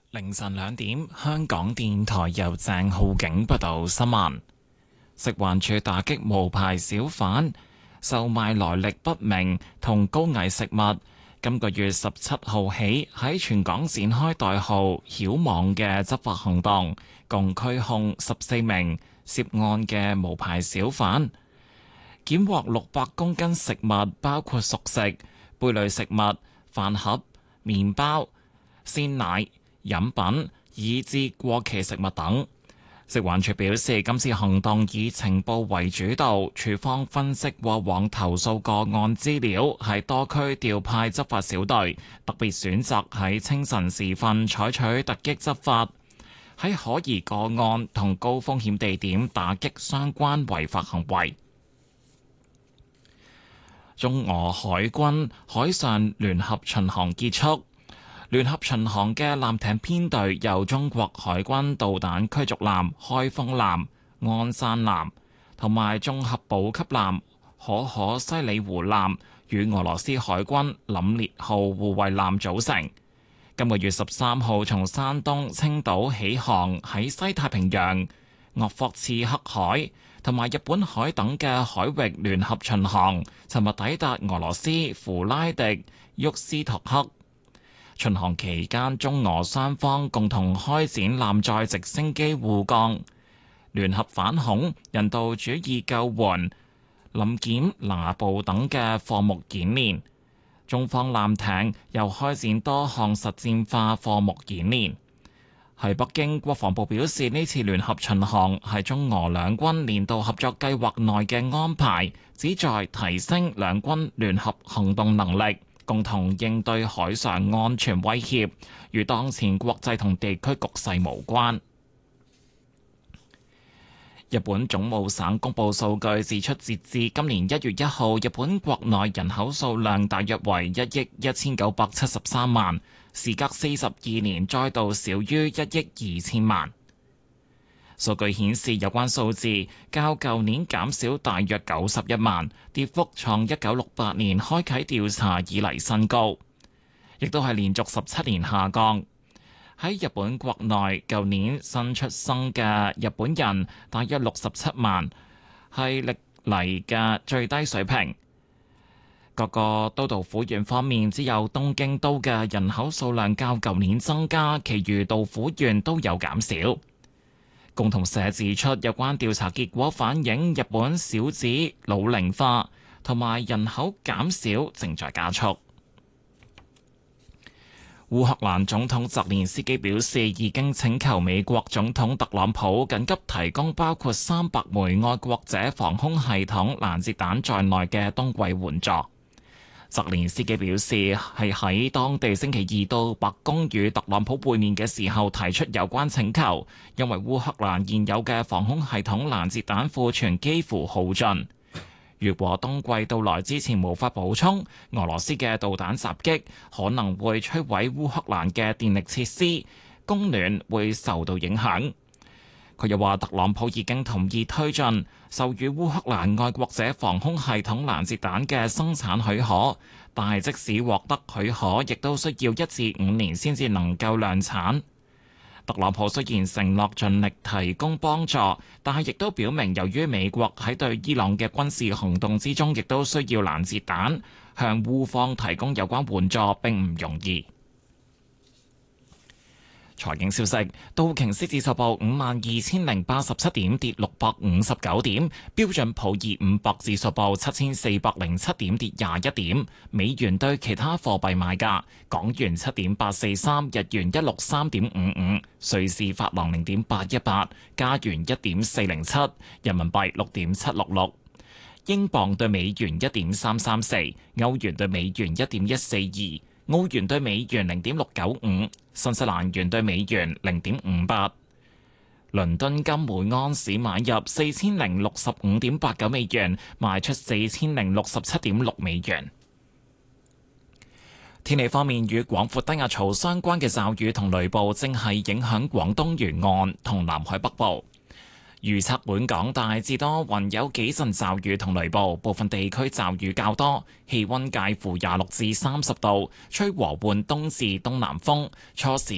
凌晨2點，香港電台由鄭浩景報道新聞。食環署打擊無牌小販售賣來歷不明同高危食物。今個月17號起，喺全港展開代號曉網嘅執法行動，共拘控14名涉案嘅無牌小販，檢獲600公斤食物，包括熟食、貝類食物、飯盒、麵包、鮮奶、飲品以至過期食物等。食環署表示，今次行動以情報為主導，署方分析過往投訴個案資料，喺多區調派執法小隊，特別選擇喺清晨時分採取突擊執法，喺可疑個案同高風險地點打擊相關違法行為。中俄海軍海上聯合巡航結束。聯合巡航嘅艦艇編隊由中國海軍導彈驅逐艦開封艦、鞍山艦同埋綜合補給艦可可西里湖艦與俄羅斯海軍凛烈號護衛艦組成。今個月13號從山東青島起航，喺西太平洋、鄂霍次克海同埋日本海等嘅海域聯合巡航，尋日抵達俄羅斯弗拉迪沃斯托克。巡航期間，中俄雙方共同開展艦載直升機護降、聯合反恐、人道主義救援、臨檢拿捕等嘅課目演練。中方艦艇又開展多項實戰化課目演練。喺北京，國防部表示，呢次聯合巡航係中俄兩軍年度合作計劃內嘅安排，旨在提升兩軍聯合行動能力，共同應對海上安全威脅，與當前國際同地區局勢無關。日本總務省公布數據指出，截至今年1月1號，日本國內人口數量大約為1億1973萬，時隔42年再度少於1億2000萬。數據顯示，有關數字較舊年減少大約91萬，跌幅創1968年開啟調查以嚟新高，亦都係連續17年下降。喺日本國內，舊年新出生嘅日本人大約67萬，係歷嚟嘅最低水平。各個都道府縣方面，只有東京都嘅人口數量較舊年增加，其餘道府縣都有減少。共同社指出，有關調查結果反映日本少子老齡化同埋人口減少正在加速。烏克蘭總統澤連斯基表示，已經請求美國總統特朗普緊急提供包括300枚愛國者防空系統攔截彈在內嘅冬季援助。澤連斯基表示，係喺當地星期2到白宮與特朗普會面嘅時候提出有關請求，因為烏克蘭現有嘅防空系統攔截彈庫存幾乎耗盡。如果冬季到來之前無法補充，俄羅斯嘅導彈襲擊可能會摧毀烏克蘭嘅電力設施，供暖會受到影響。佢又話，特朗普已經同意推進授予烏克蘭愛國者防空系統攔截彈嘅生產許可，但係即使獲得許可，亦都需要1至5年先至能夠量產。特朗普雖然承諾盡力提供幫助，但係亦都表明，由於美國喺對伊朗嘅軍事行動之中，亦都需要攔截彈，向烏方提供有關援助並唔容易。財經消息，道瓊斯指數報52,087點，跌659點；標準普爾500指數報7,407點，跌21點。美元對其他貨幣買價：港元7.843，日元163.55，瑞士法郎0.818，加元1.407，人民幣6.766，英鎊對美元1.334，歐元對美元1.142。澳元對美元0.695，新西蘭元對美元0.58。倫敦金每盎司買入4065.89美元，賣出4067.6美元。天氣方面，與廣闊低壓槽相關嘅驟雨同雷暴正係影響廣東沿岸同南海北部。預測本港大致多雲，有幾陣驟雨同雷暴，部分地區驟雨較多，氣溫介乎26至30度，吹和緩東至東南風，初時